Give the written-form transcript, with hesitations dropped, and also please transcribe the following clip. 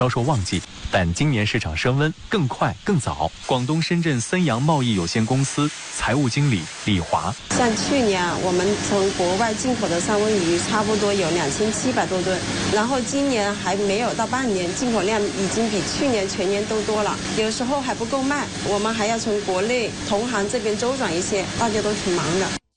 销售旺季，但今年市场升温更快更早。广东深圳森洋贸易有限公司财务经理李华， 像去年我们从国外进口的三文鱼差不多有2700多吨，然后今年还没有到半年，进口量已经比去年全年都多了，有时候还不够卖，我们还要从国内同行这边周转一些，大家都挺忙的。